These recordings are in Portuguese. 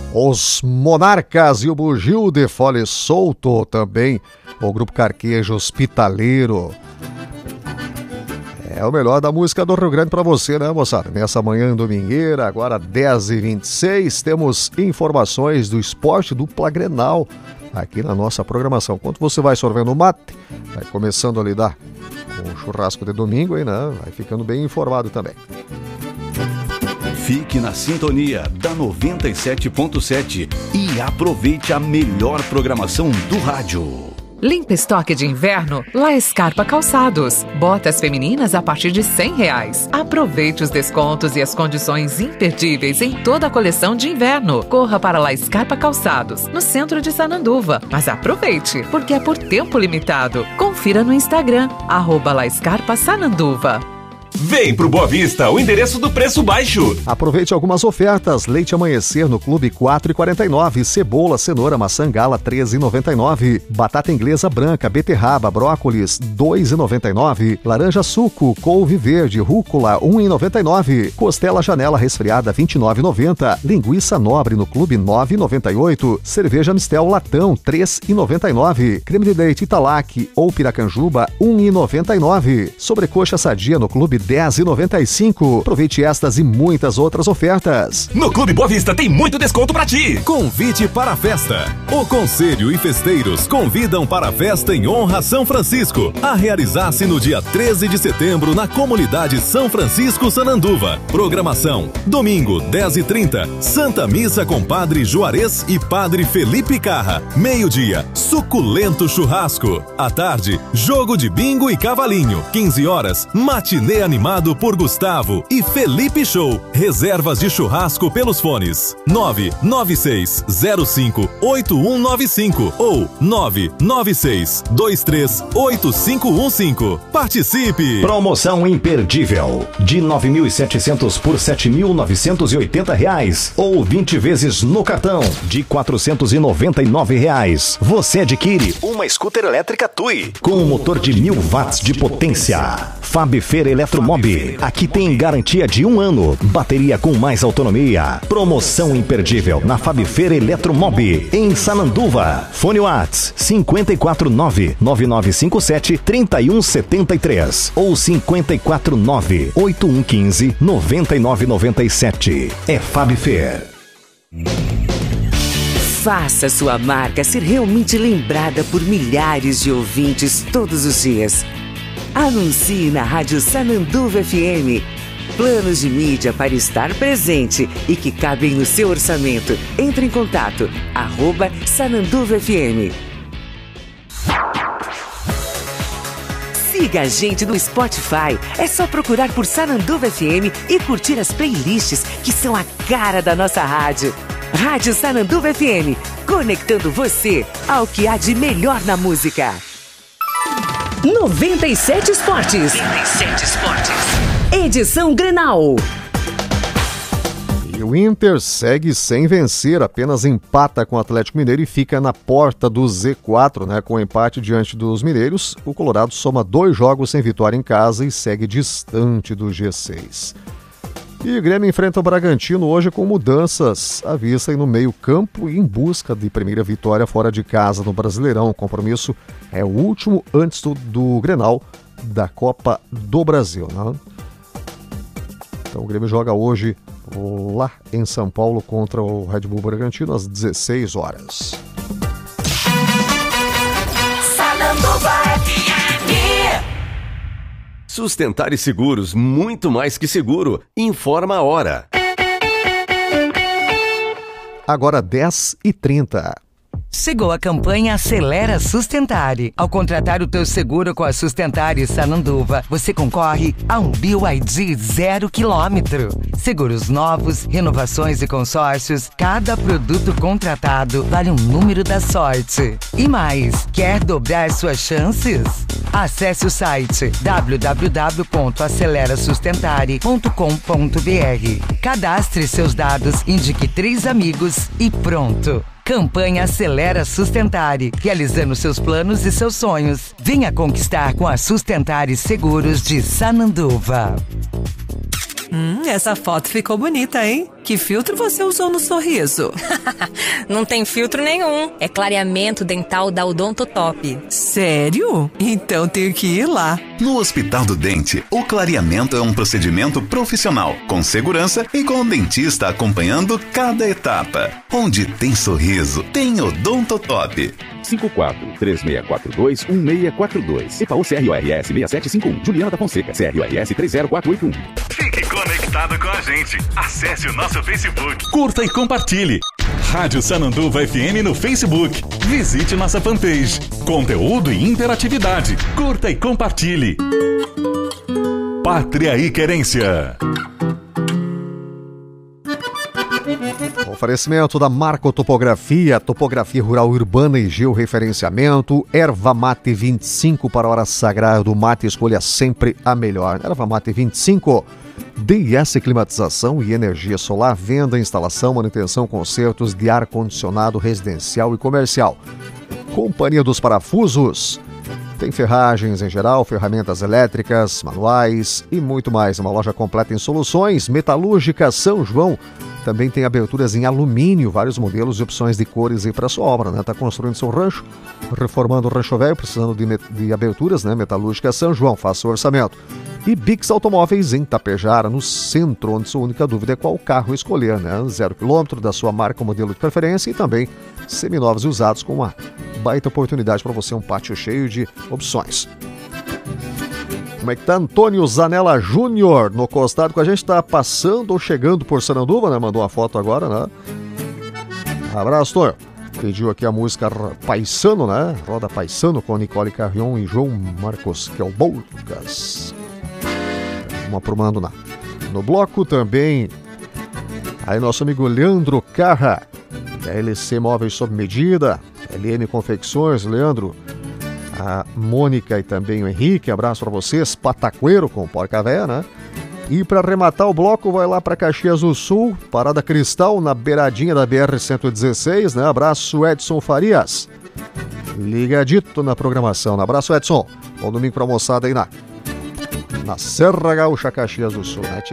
Os Monarcas e o Bugio de Fole Solto também. O Grupo Carquejo Hospitaleiro. É o melhor da música do Rio Grande para você, né, moçada? Nessa manhã domingueira, agora 10h26, temos informações do esporte dupla Grenal aqui na nossa programação. Enquanto você vai sorvendo o mate, vai começando a lidar com o churrasco de domingo aí, né? Vai ficando bem informado também. Fique na sintonia da 97.7 e aproveite a melhor programação do rádio. Limpa estoque de inverno, La Scarpa Calçados. Botas femininas a partir de R$100. Aproveite os descontos e as condições imperdíveis em toda a coleção de inverno. Corra para La Scarpa Calçados, no centro de Sananduva. Mas aproveite, porque é por tempo limitado. Confira no Instagram, @La Scarpa Sananduva. Vem pro Boa Vista, o endereço do preço baixo. Aproveite algumas ofertas. Leite Amanhecer no Clube 4,49. Cebola, cenoura, maçã gala 13,99. Batata inglesa branca, beterraba, brócolis 2,99. Laranja suco, couve verde, rúcula 1,99. Costela janela resfriada 29,90. Linguiça nobre no Clube 9,98. Cerveja Mistel latão 3,99. Creme de leite Italac ou Piracanjuba 1,99. Sobrecoxa sadia no Clube 10,95. Aproveite estas e muitas outras ofertas. No Clube Boa Vista tem muito desconto pra ti. Convite para a festa. O Conselho e Festeiros convidam para a festa em honra a São Francisco, a realizar-se no dia 13 de setembro na comunidade São Francisco Sananduva. Programação: domingo, 10h30, Santa Missa com Padre Juarez e Padre Felipe Carra. Meio-dia, suculento churrasco. À tarde, jogo de bingo e cavalinho. 15 horas, matinê animado por Gustavo e Felipe Show. Reservas de churrasco pelos fones 996058195 ou 996238515. Participe! Promoção imperdível de R$9.700 por R$7.980 ou 20 vezes no cartão de R$499. Você adquire uma scooter elétrica TUI com um motor de 1000 watts de potência. Fabfer Eletromob. Aqui tem garantia de 1 ano. Bateria com mais autonomia. Promoção imperdível na Fabfer Eletromob em Sananduva. Fone Whats 549-9957-3173 ou 549-8115-9997. É Fabfer. Faça sua marca ser realmente lembrada por milhares de ouvintes todos os dias. Anuncie na Rádio Sananduva FM. Planos de mídia para estar presente e que cabem no seu orçamento. Entre em contato, @Sananduva FM. Siga a gente no Spotify. É só procurar por Sananduva FM e curtir as playlists que são a cara da nossa rádio. Rádio Sananduva FM, conectando você ao que há de melhor na música. 97 Esportes. 97 Esportes. Edição Grenal. E o Inter segue sem vencer, apenas empata com o Atlético Mineiro e fica na porta do Z4, né? Com o empate diante dos mineiros, o Colorado soma 2 jogos sem vitória em casa e segue distante do G6. E o Grêmio enfrenta o Bragantino hoje com mudanças à vista e no meio-campo em busca de primeira vitória fora de casa no Brasileirão. O compromisso é o último antes do Grenal da Copa do Brasil, né? Então o Grêmio joga hoje lá em São Paulo contra o Red Bull Bragantino às 16 horas. Sustentar e Seguros, muito mais que seguro. Informa a hora. Agora 10h30. Chegou a campanha Acelera Sustentare. Ao contratar o teu seguro com a Sustentare Sananduva, você concorre a um BYD 0 km. Seguros novos, renovações e consórcios, cada produto contratado vale um número da sorte. E mais, quer dobrar suas chances? Acesse o site www.acelerasustentare.com.br. Cadastre seus dados, indique 3 amigos e pronto. Campanha Acelera Sustentare, realizando seus planos e seus sonhos. Venha conquistar com a Sustentare Seguros de Sananduva. Essa foto ficou bonita, hein? Que filtro você usou no sorriso? Não tem filtro nenhum. É clareamento dental da Odontotop. Sério? Então tenho que ir lá. No Hospital do Dente, o clareamento é um procedimento profissional, com segurança e com o dentista acompanhando cada etapa. Onde tem sorriso, tem Odontotop. 54-3642-1642. EPAU CRORS 6751. Juliana da Fonseca. CRORS 30481. Fique conectado com a gente. Acesse o nosso Facebook. Curta e compartilhe. Rádio Sananduva FM no Facebook. Visite nossa fanpage. Conteúdo e interatividade. Curta e compartilhe. Pátria e Querência. Oferecimento da Marco Topografia, topografia rural urbana e georreferenciamento. Erva Mate 25 para a hora sagrada do mate, escolha sempre a melhor. Erva Mate 25. DS Climatização e Energia Solar, venda, instalação, manutenção, consertos de ar-condicionado residencial e comercial. Companhia dos Parafusos. Tem ferragens em geral, ferramentas elétricas, manuais e muito mais. Uma loja completa em soluções. Metalúrgica São João. Também tem aberturas em alumínio, vários modelos e opções de cores e para sua obra, né? Está construindo seu rancho, reformando o rancho velho, precisando de aberturas, né? Metalúrgica São João, faça o orçamento. E Bix Automóveis em Tapejara, no centro, onde sua única dúvida é qual carro escolher, né? 0 km da sua marca, modelo de preferência e também seminovos e usados com uma baita oportunidade para você, um pátio cheio de opções. Como é que tá Antônio Zanella Júnior no costado com a gente? Tá passando ou chegando por Sananduva, né? Mandou uma foto agora, né? Abraço, Tonho. Pediu aqui a música Paisano, né? Roda Paisano com Nicole Carrion e João Marcos Quelboucas. Vamos aprumando no bloco também. Aí nosso amigo Leandro Carra, da LC Móveis Sob Medida, LM Confecções. Leandro, a Mônica e também o Henrique, abraço para vocês. Pataqueiro com Porca Véia, né? E para arrematar o bloco, vai lá para Caxias do Sul, Parada Cristal, na beiradinha da BR-116, né? Abraço, Edson Farias. Ligadito na programação, né? Abraço, Edson. Bom domingo para a moçada aí na Serra Gaúcha, Caxias do Sul, né?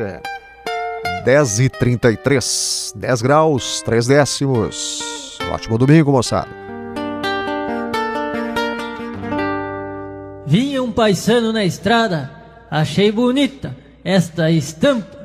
10h33, 10 graus, 3 décimos. Ótimo domingo, moçada. Vinha um paisano na estrada, achei bonita esta estampa.